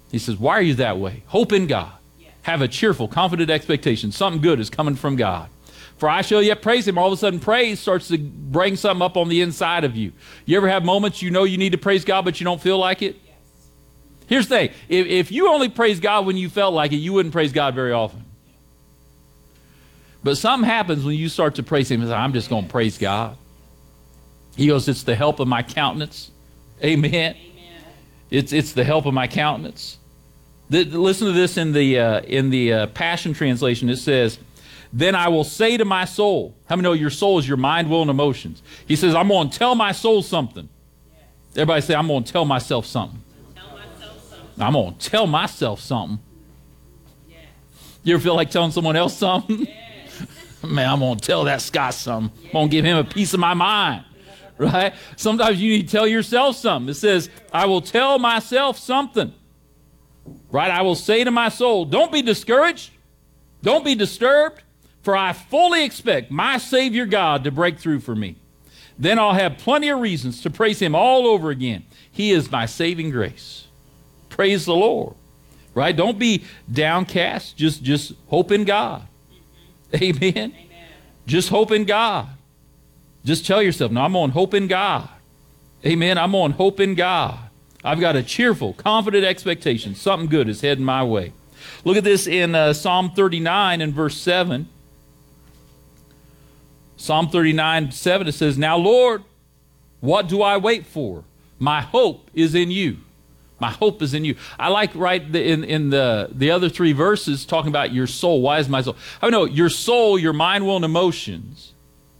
He says, why are you that way? Hope in God. Have a cheerful, confident expectation. Something good is coming from God. For I shall yet praise him. All of a sudden, praise starts to bring something up on the inside of you. You ever have moments you know you need to praise God, but you don't feel like it? Yes. Here's the thing. If you only praise God when you felt like it, you wouldn't praise God very often. But something happens when you start to praise him. I'm just going to praise God. He goes, it's the help of my countenance. Amen. Amen. It's the help of my countenance. Listen to this in the Passion Translation. It says, then I will say to my soul. How many know your soul is your mind, will, and emotions? He says, I'm going to tell my soul something. Yes. Everybody say, I'm going to tell myself something. I'm going to tell myself something. Yes. You ever feel like telling someone else something? Yes. Man, I'm going to tell that Scott something. Yes. I'm going to give him a piece of my mind. Right? Sometimes you need to tell yourself something. It says, I will tell myself something. Right? I will say to my soul, don't be discouraged. Don't be disturbed. For I fully expect my Savior God to break through for me. Then I'll have plenty of reasons to praise him all over again. He is my saving grace. Praise the Lord. Right? Don't be downcast. Just hope in God. Amen. Amen. Just hope in God. Just tell yourself, no, I'm on hope in God. Amen. I'm on hope in God. I've got a cheerful, confident expectation. Something good is heading my way. Look at this in Psalm 39 and verse 7. Psalm 39, 7, it says, now, Lord, what do I wait for? My hope is in you. My hope is in you. I like in the other three verses talking about your soul. Why is my soul? I know your soul, your mind, will, and emotions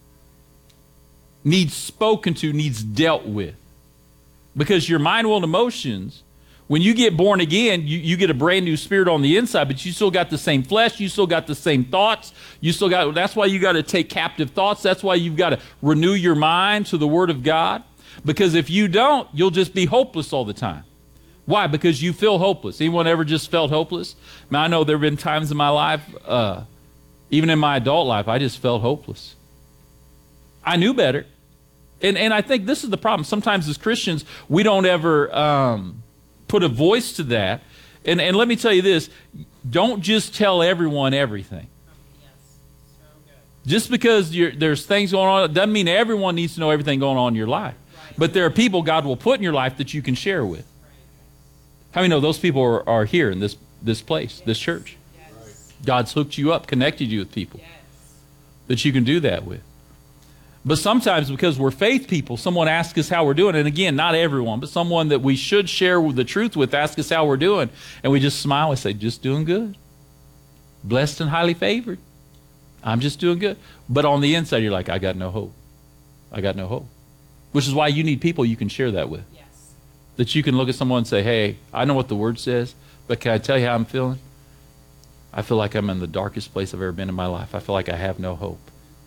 needs spoken to, needs dealt with. Because your mind, will, and emotions, when you get born again, you get a brand new spirit on the inside, but you still got the same flesh, you still got the same thoughts, that's why you got to take captive thoughts, that's why you've got to renew your mind to the Word of God. Because if you don't, you'll just be hopeless all the time. Why? Because you feel hopeless. Anyone ever just felt hopeless? I know there have been times in my life, even in my adult life, I just felt hopeless. I knew better. And I think this is the problem. Sometimes as Christians, we don't ever put a voice to that. And let me tell you this, don't just tell everyone everything. Yes. So good. Just because there's things going on, it doesn't mean everyone needs to know everything going on in your life. Right. But there are people God will put in your life that you can share with. Right. How many know those people are here in this place, yes. This church? Yes. God's hooked you up, connected you with people yes. that you can do that with. But sometimes because we're faith people, someone asks us how we're doing. And again, not everyone, but someone that we should share the truth with asks us how we're doing. And we just smile and say, just doing good. Blessed and highly favored. I'm just doing good. But on the inside, you're like, I got no hope. I got no hope. Which is why you need people you can share that with. Yes. That you can look at someone and say, hey, I know what the Word says, but can I tell you how I'm feeling? I feel like I'm in the darkest place I've ever been in my life. I feel like I have no hope.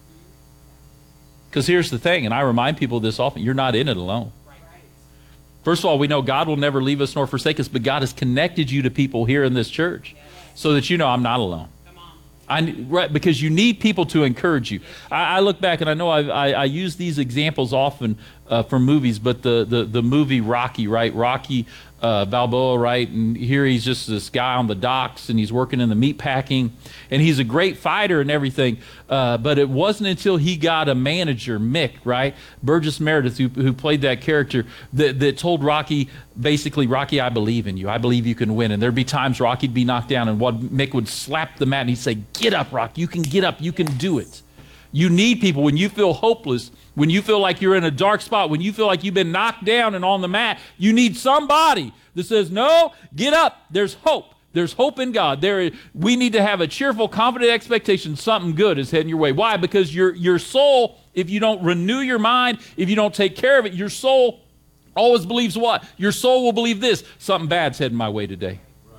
Because here's the thing, and I remind people this often, you're not in it alone. Right. First of all, we know God will never leave us nor forsake us, but God has connected you to people here in this church so that you know I'm not alone. Right, because you need people to encourage you. I look back, and I know I use these examples often from movies, but the movie Rocky, right? Rocky Balboa, right? And here he's just this guy on the docks, and he's working in the meat packing, and he's a great fighter and everything. But it wasn't until he got a manager, Mick, right? Burgess Meredith, who played that character, that told Rocky, basically, Rocky, I believe in you. I believe you can win. And there'd be times Rocky'd be knocked down, and Mick would slap the mat, and he'd say, get up, Rocky. You can get up. You can do it. You need people when you feel hopeless, when you feel like you're in a dark spot, when you feel like you've been knocked down and on the mat. You need somebody that says, no, get up. There's hope. There's hope in God. We need to have a cheerful, confident expectation something good is heading your way. Why? Because your soul, if you don't renew your mind, if you don't take care of it, your soul always believes what? Your soul will believe this. Something bad's heading my way today.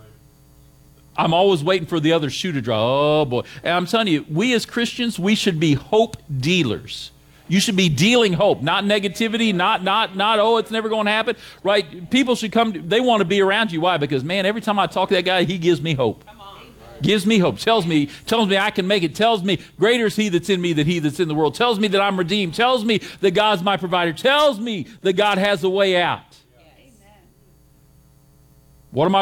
I'm always waiting for the other shoe to drop. Oh, boy. And I'm telling you, we as Christians, we should be hope dealers. You should be dealing hope, not negativity, not, oh, it's never going to happen, right? People should come, they want to be around you. Why? Because, man, every time I talk to that guy, he gives me hope. Gives me hope, tells me I can make it, tells me greater is he that's in me than he that's in the world, tells me that I'm redeemed, tells me that God's my provider, tells me that God has a way out. What am I